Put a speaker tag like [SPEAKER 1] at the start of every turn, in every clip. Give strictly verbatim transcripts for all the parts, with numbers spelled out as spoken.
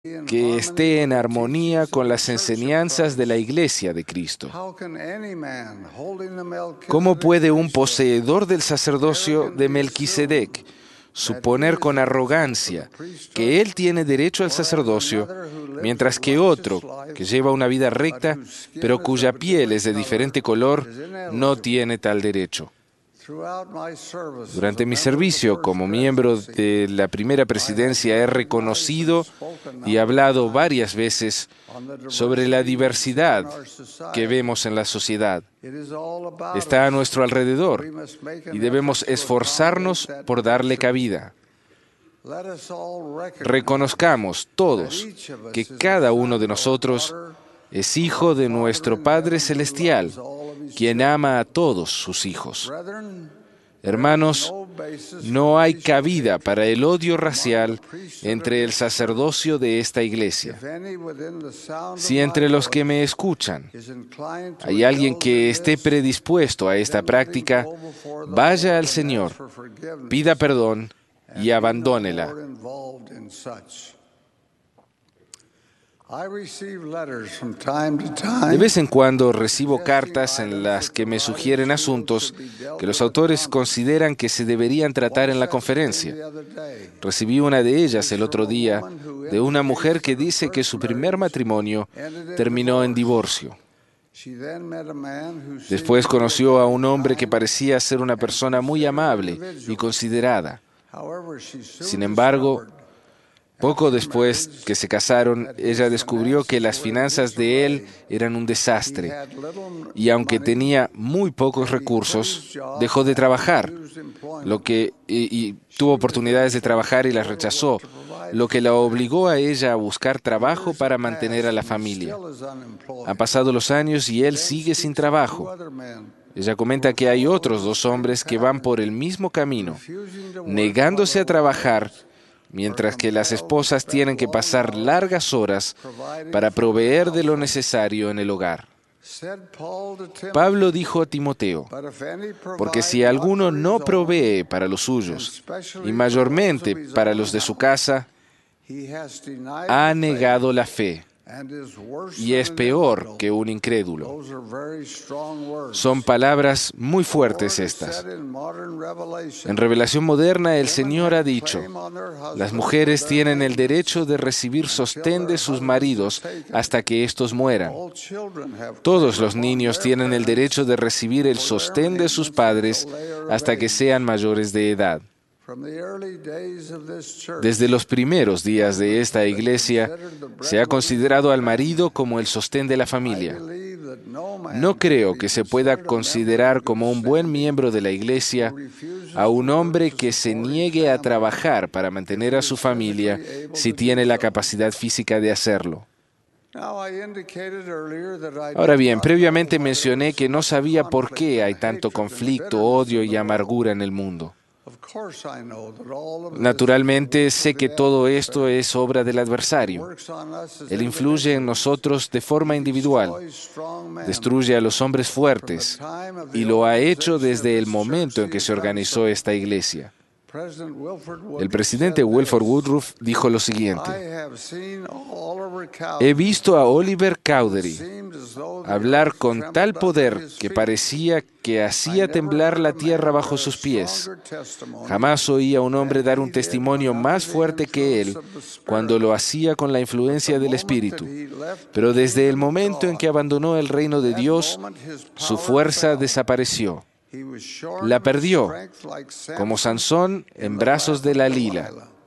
[SPEAKER 1] que esté en armonía con las enseñanzas de la Iglesia de Cristo. ¿Cómo puede un poseedor del sacerdocio de Melquisedec suponer con arrogancia que él tiene derecho al sacerdocio, mientras que otro, que lleva una vida recta, pero cuya piel es de diferente color, no tiene tal derecho? Durante mi servicio como miembro de la primera presidencia he reconocido y hablado varias veces sobre la diversidad que vemos en la sociedad. Está a nuestro alrededor y debemos esforzarnos por darle cabida. Reconozcamos todos que cada uno de nosotros es hijo de nuestro Padre Celestial, quien ama a todos sus hijos. Hermanos, no hay cabida para el odio racial entre el sacerdocio de esta iglesia. Si entre los que me escuchan hay alguien que esté predispuesto a esta práctica, vaya al Señor, pida perdón y abandónela. De vez en cuando recibo cartas en las que me sugieren asuntos que los autores consideran que se deberían tratar en la conferencia. Recibí una de ellas el otro día de una mujer que dice que su primer matrimonio terminó en divorcio. Después conoció a un hombre que parecía ser una persona muy amable y considerada. Sin embargo, poco después que se casaron, ella descubrió que las finanzas de él eran un desastre y aunque tenía muy pocos recursos, dejó de trabajar, lo que, y, y tuvo oportunidades de trabajar y las rechazó, lo que la obligó a ella a buscar trabajo para mantener a la familia. Han pasado los años y él sigue sin trabajo. Ella comenta que hay otros dos hombres que van por el mismo camino, negándose a trabajar, mientras que las esposas tienen que pasar largas horas para proveer de lo necesario en el hogar. Pablo dijo a Timoteo, porque si alguno no provee para los suyos, y mayormente para los de su casa, ha negado la fe y es peor que un incrédulo. Son palabras muy fuertes estas. En Revelación Moderna, el Señor ha dicho, las mujeres tienen el derecho de recibir sostén de sus maridos hasta que éstos mueran. Todos los niños tienen el derecho de recibir el sostén de sus padres hasta que sean mayores de edad. Desde los primeros días de esta iglesia, se ha considerado al marido como el sostén de la familia. No creo que se pueda considerar como un buen miembro de la iglesia a un hombre que se niegue a trabajar para mantener a su familia si tiene la capacidad física de hacerlo. Ahora bien, previamente mencioné que no sabía por qué hay tanto conflicto, odio y amargura en el mundo. Naturalmente, sé que todo esto es obra del adversario. Él influye en nosotros de forma individual, destruye a los hombres fuertes y lo ha hecho desde el momento en que se organizó esta iglesia. El presidente Wilford Woodruff dijo lo siguiente: he visto a Oliver Cowdery hablar con tal poder que parecía que hacía temblar la tierra bajo sus pies. Jamás oí a un hombre dar un testimonio más fuerte que él cuando lo hacía con la influencia del Espíritu. Pero desde el momento en que abandonó el reino de Dios, su fuerza desapareció. La perdió, como Sansón en brazos de Dalila.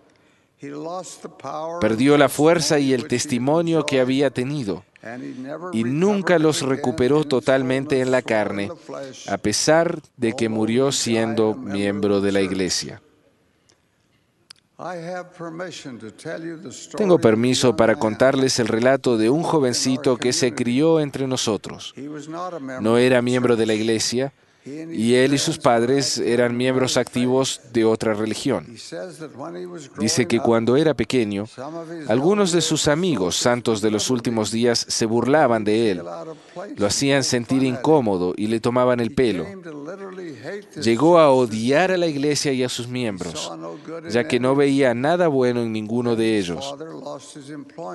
[SPEAKER 1] Perdió la fuerza y el testimonio que había tenido, y nunca los recuperó totalmente en la carne, a pesar de que murió siendo miembro de la iglesia. Tengo permiso para contarles el relato de un jovencito que se crió entre nosotros. No era miembro de la iglesia, y él y sus padres eran miembros activos de otra religión. Dice que cuando era pequeño, algunos de sus amigos santos de los últimos días se burlaban de él, lo hacían sentir incómodo y le tomaban el pelo. Llegó a odiar a la iglesia y a sus miembros, ya que no veía nada bueno en ninguno de ellos.